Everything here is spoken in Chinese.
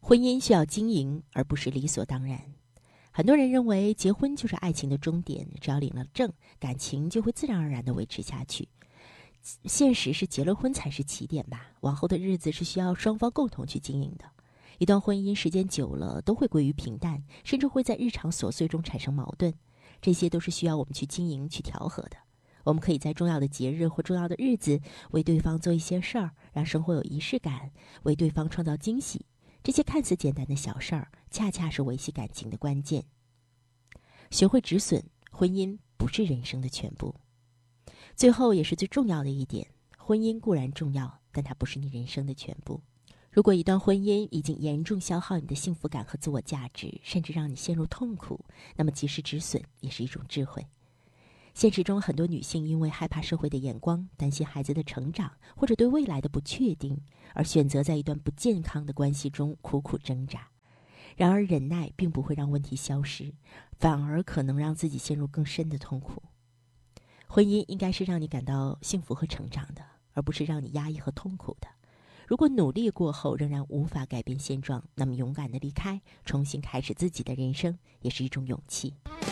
婚姻需要经营，而不是理所当然。很多人认为结婚就是爱情的终点，只要领了证，感情就会自然而然地维持下去。现实是结了婚才是起点吧，往后的日子是需要双方共同去经营的。一段婚姻时间久了都会归于平淡，甚至会在日常琐碎中产生矛盾，这些都是需要我们去经营去调和的。我们可以在重要的节日或重要的日子为对方做一些事儿，让生活有仪式感，为对方创造惊喜。这些看似简单的小事儿，恰恰是维系感情的关键。学会止损，婚姻不是人生的全部。最后也是最重要的一点，婚姻固然重要，但它不是你人生的全部。如果一段婚姻已经严重消耗你的幸福感和自我价值，甚至让你陷入痛苦，那么及时止损也是一种智慧。现实中很多女性因为害怕社会的眼光，担心孩子的成长，或者对未来的不确定，而选择在一段不健康的关系中苦苦挣扎。然而忍耐并不会让问题消失，反而可能让自己陷入更深的痛苦。婚姻应该是让你感到幸福和成长的，而不是让你压抑和痛苦的。如果努力过后仍然无法改变现状，那么勇敢地离开，重新开始自己的人生，也是一种勇气。